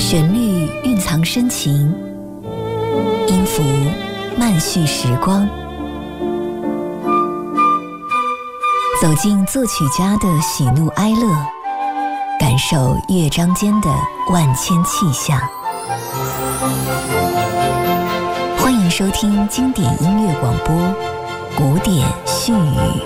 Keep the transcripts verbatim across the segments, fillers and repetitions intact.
旋律蕴藏深情，音符慢叙时光。走进作曲家的喜怒哀乐，感受乐章间的万千气象。欢迎收听经典音乐广播《古典絮语》。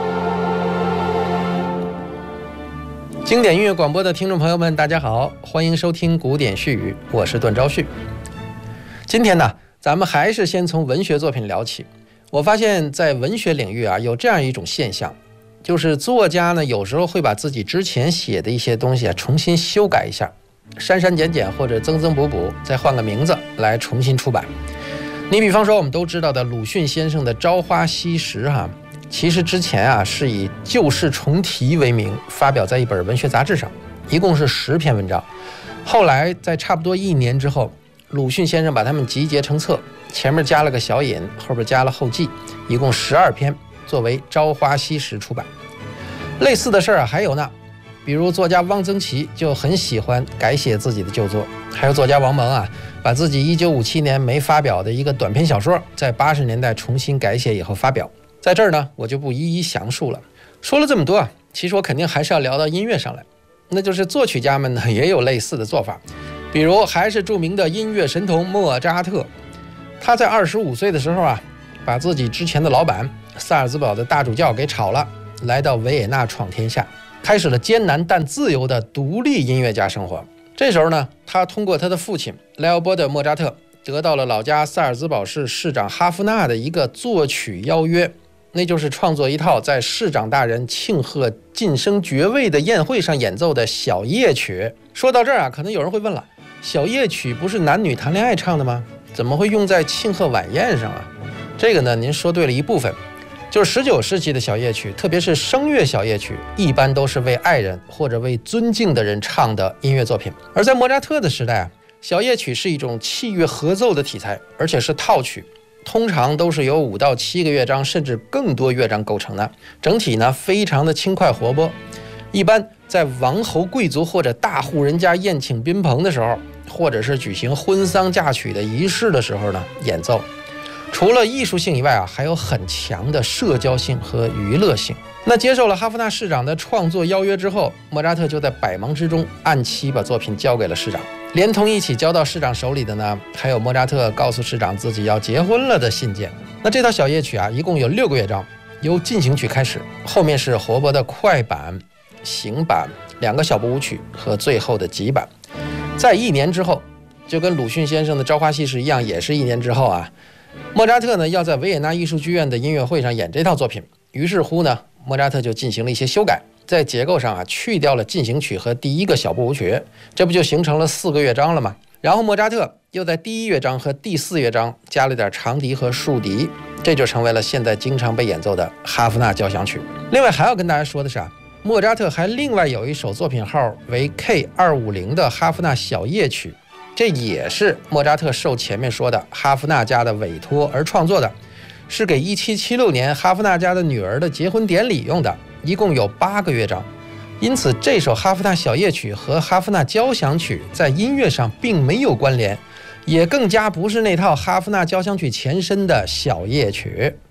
经典音乐广播的听众朋友们，大家好，欢迎收听《古典絮语》，我是段昭旭。今天呢，咱们还是先从文学作品聊起。我发现，在文学领域啊，有这样一种现象，就是作家呢，有时候会把自己之前写的一些东西啊，重新修改一下，删删减减或者增增补补，再换个名字来重新出版。你比方说，我们都知道的鲁迅先生的《朝花夕拾》哈。其实之前啊是以旧事重提为名发表在一本文学杂志上，一共是十篇文章。后来在差不多一年之后，鲁迅先生把它们集结成册，前面加了个小引，后边加了后记，一共十二篇，作为《朝花夕拾》出版。类似的事儿啊还有呢，比如作家汪曾祺就很喜欢改写自己的旧作，还有作家王蒙啊，把自己一九五七年没发表的一个短篇小说，在八十年代重新改写以后发表。在这儿呢，我就不一一详述了。说了这么多啊，其实我肯定还是要聊到音乐上来，那就是作曲家们呢也有类似的做法。比如还是著名的音乐神童莫扎特，他在二十五岁的时候啊，把自己之前的老板萨尔兹堡的大主教给炒了，来到维也纳闯天下，开始了艰难但自由的独立音乐家生活。这时候呢，他通过他的父亲莱奥波德·莫扎特得到了老家萨尔兹堡市市长哈夫纳的一个作曲邀约，那就是创作一套在市长大人庆贺晋升爵位的宴会上演奏的小夜曲。说到这儿啊，可能有人会问了，小夜曲不是男女谈恋爱唱的吗？怎么会用在庆贺晚宴上啊？这个呢，您说对了一部分，就是十九世纪的小夜曲，特别是声乐小夜曲，一般都是为爱人或者为尊敬的人唱的音乐作品。而在莫扎特的时代啊，小夜曲是一种器乐合奏的题材，而且是套曲，通常都是由五到七个乐章甚至更多乐章构成的，整体呢非常的轻快活泼。一般在王侯贵族或者大户人家宴请宾朋的时候，或者是举行婚丧嫁娶的仪式的时候呢演奏。除了艺术性以外啊，还有很强的社交性和娱乐性。那接受了哈夫纳市长的创作邀约之后，莫扎特就在百忙之中按期把作品交给了市长，连同一起交到市长手里的呢，还有莫扎特告诉市长自己要结婚了的信件。那这套小夜曲啊，一共有六个乐章，由进行曲开始，后面是活泼的快板、行板、两个小步舞曲和最后的急板。在一年之后，就跟鲁迅先生的《朝花夕拾》一样，也是一年之后啊，莫扎特呢要在维也纳艺术剧院的音乐会上演这套作品。于是乎呢，莫扎特就进行了一些修改，在结构上啊去掉了进行曲和第一个小步舞曲，这不就形成了四个乐章了吗？然后莫扎特又在第一乐章和第四乐章加了点长笛和竖笛，这就成为了现在经常被演奏的哈夫纳交响曲。另外还要跟大家说的是啊，莫扎特还另外有一首作品号为 K 二五零 的哈夫纳小夜曲，这也是莫扎特受前面说的哈夫纳家的委托而创作的，是给一七七六年哈夫纳家的女儿的结婚典礼用的，一共有八个乐章。因此这首哈夫纳小夜曲和哈夫纳交响曲在音乐上并没有关联，也更加不是那套哈夫纳交响曲前身的小夜曲。